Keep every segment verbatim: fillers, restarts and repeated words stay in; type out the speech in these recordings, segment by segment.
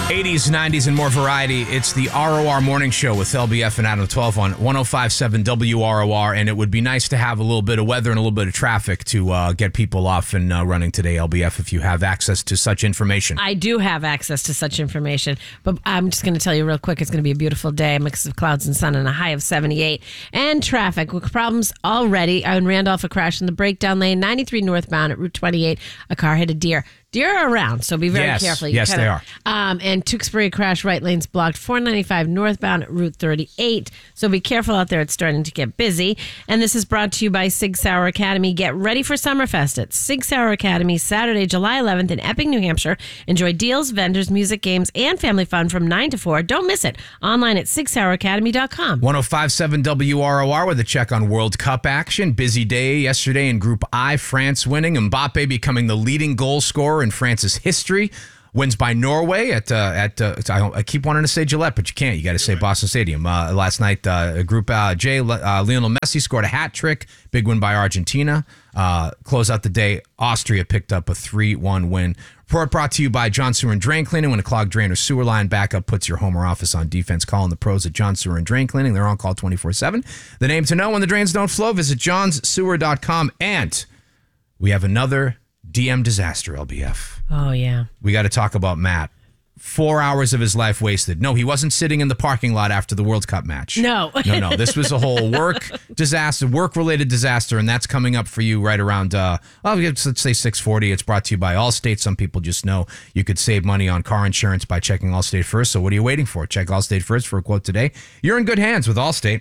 eighties, nineties, and more variety. It's the R O R Morning Show with L B F and Adam twelve on one oh five point seven W R O R, and it would be nice to have a little bit of weather and a little bit of traffic to uh, get people off and uh, running today, L B F, if you have access to such information. I do have access to such information, but I'm just going to tell you real quick, it's going to be a beautiful day, a mix of clouds and sun and a high of seventy-eight, and traffic with problems already. In Randolph, a crash in the breakdown lane, ninety-three northbound at Route twenty-eight, a car hit a deer. Deer are around, so be very yes, careful. You yes, kinda, they are. Um, and Tewksbury crash, right lane's blocked, four ninety-five northbound at Route thirty-eight. So be careful out there. It's starting to get busy. And this is brought to you by Sig Sauer Academy. Get ready for Summerfest at Sig Sauer Academy, Saturday, July eleventh in Epping, New Hampshire. Enjoy deals, vendors, music, games, and family fun from nine to four. Don't miss it. Online at sig sauer academy dot com. one oh five point seven W R O R with a check on World Cup action. Busy day yesterday in Group I, France winning. Mbappe becoming the leading goal scorer in France's history. Wins by Norway at uh, at uh, I, don't, I keep wanting to say Gillette, but you can't. You got to say Boston Stadium. Uh, last night, uh, Group uh, J, uh, Lionel Messi scored a hat trick. Big win by Argentina. Uh, close out the day, Austria picked up a three one win. Report brought to you by John Sewer and Drain Cleaning. When a clogged drain or sewer line backup puts your home or office on defense, call in the pros at John Sewer and Drain Cleaning. They're on call twenty-four seven. The name to know when the drains don't flow, visit johns sewer dot com. And we have another D M disaster, L B F. Oh, yeah. We got to talk about Matt. Four hours of his life wasted. No, he wasn't sitting in the parking lot after the World Cup match. No. no, no. This was a whole work disaster, work-related disaster, and that's coming up for you right around, uh, well, let's say six forty. It's brought to you by Allstate. Some people just know you could save money on car insurance by checking Allstate first. So what are you waiting for? Check Allstate first for a quote today. You're in good hands with Allstate.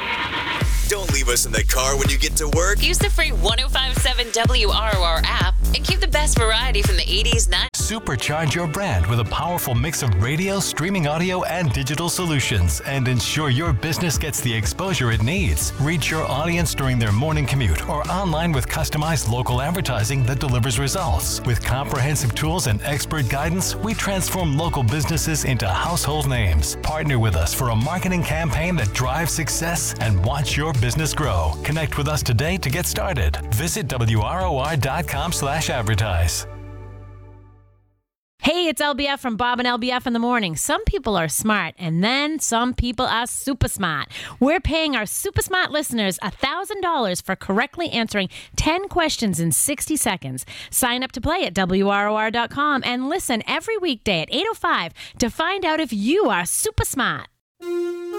Don't leave us in the car when you get to work. Use the free one oh five point seven W R O R app and keep the best variety from the eighties, nineties. Supercharge your brand with a powerful mix of radio, streaming audio, and digital solutions, and ensure your business gets the exposure it needs. Reach your audience during their morning commute or online with customized local advertising that delivers results. With comprehensive tools and expert guidance, we transform local businesses into household names. Partner with us for a marketing campaign that drives success and watch your business grow. Connect with us today to get started. Visit W R O R dot com slash advertise. Hey, it's L B F from Bob and L B F in the morning. Some people are smart, and then some people are super smart. We're paying our super smart listeners one thousand dollars for correctly answering ten questions in sixty seconds. Sign up to play at W R O R dot com and listen every weekday at eight oh five to find out if you are super smart.